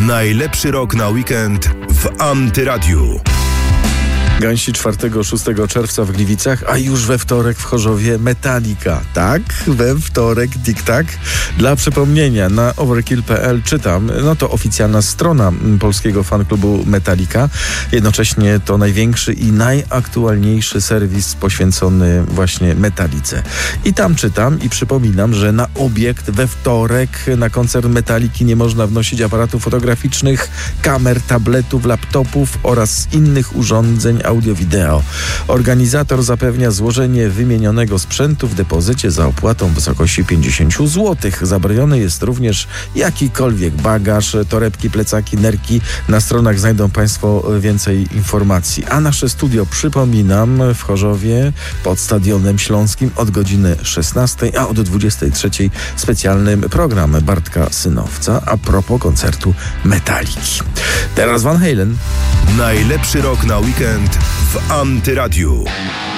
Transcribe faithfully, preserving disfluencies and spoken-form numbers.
Najlepszy rok na weekend w Antyradiu. Gęsi czwartego szóstego czerwca w Gliwicach, a już we wtorek w Chorzowie Metallica. Tak, we wtorek, tik-tak. Dla przypomnienia, na overkill kropka p l czytam, no to oficjalna strona polskiego fanklubu Metallica. Jednocześnie to największy i najaktualniejszy serwis poświęcony właśnie Metallice. I tam czytam i przypominam, że na obiekt we wtorek na koncert Metalliki nie można wnosić aparatów fotograficznych, kamer, tabletów, laptopów oraz innych urządzeń audio-wideo. Organizator zapewnia złożenie wymienionego sprzętu w depozycie za opłatą w wysokości pięćdziesiąt złotych. Zabroniony jest również jakikolwiek bagaż, torebki, plecaki, nerki. Na stronach znajdą Państwo więcej informacji. A nasze studio, przypominam, w Chorzowie pod Stadionem Śląskim od godziny szesnastej, a od dwudziestej trzeciej specjalny program Bartka Synowca a propos koncertu Metalliki. Teraz Van Halen. Najlepszy rok na weekend w Antyradiu.